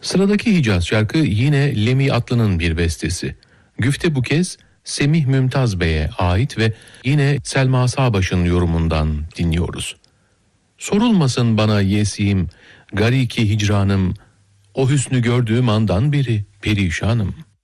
Sıradaki Hicaz şarkı yine Lemi Atlı'nın bir bestesi. Güfte bu kez Semih Mümtaz Bey'e ait ve yine Selma Sağbaş'ın yorumundan dinliyoruz. Sorulmasın bana yesiyim, gariki hicranım, o hüsnü gördüğüm andan beri perişanım.